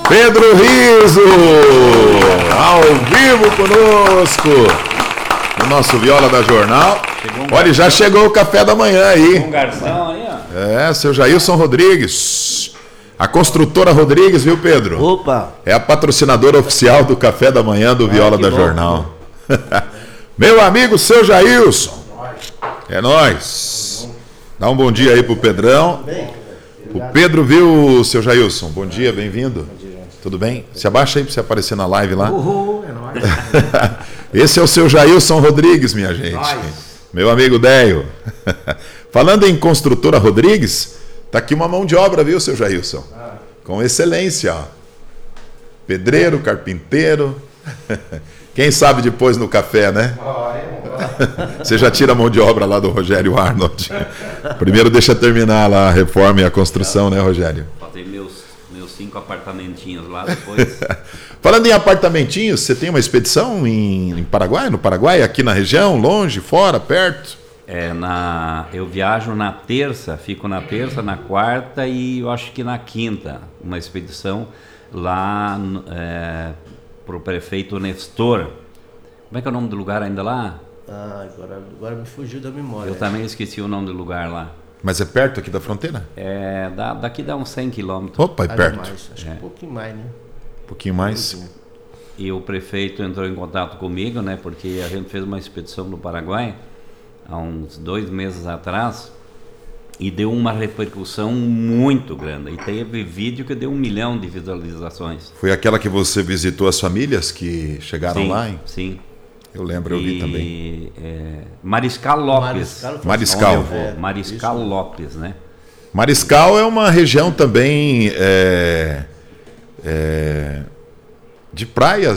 Pedro Riso, ao vivo conosco, o nosso Viola da Jornal. Olha, já chegou o café da manhã aí. Um garçom aí, ó. É, seu Jailson Rodrigues. A construtora Rodrigues, viu, Pedro? Opa! É a patrocinadora oficial do café da manhã do Viola da Jornal. Meu amigo, seu Jailson. É nóis. Dá um bom dia aí pro Pedrão. O Pedro viu, seu Jailson. Bom dia, bem-vindo. Tudo bem? Se abaixa aí pra você aparecer na live lá. Uhul, é nóis. Esse é o seu Jailson Rodrigues, minha gente. Meu amigo Deio. Falando em construtora Rodrigues, tá aqui uma mão de obra, viu, seu Jailson? Com excelência, ó. Pedreiro, carpinteiro. Quem sabe depois no café, né? Você já tira a mão de obra lá do Rogério Arnold. Primeiro deixa terminar lá a reforma e a construção, né, Rogério? Fazer meus 5 apartamentinhos lá depois. Falando em apartamentinhos, você tem uma expedição em Paraguai, no Paraguai, aqui na região, longe, fora, perto? Eu viajo na terça, fico na terça, na quarta e eu acho que na quinta. Uma expedição lá para o prefeito Nestor. Como é que é o nome do lugar ainda lá? Agora me fugiu da memória. Eu também esqueci o nome do lugar lá. Mas é perto aqui da fronteira? Daqui dá uns 100 quilômetros. Opa, é perto. Mais, acho que um pouquinho mais, né? Um pouquinho mais. E o prefeito entrou em contato comigo, né? Porque a gente fez uma expedição no Paraguai há uns 2 meses atrás e deu uma repercussão muito grande. E teve vídeo que deu 1 milhão de visualizações. Foi aquela que você visitou as famílias que chegaram Sim, lá, hein? Sim. Eu lembro, eu vi também. Mariscal Lopes. Mariscal. Mariscal Lopes, né? Mariscal é uma região também de praias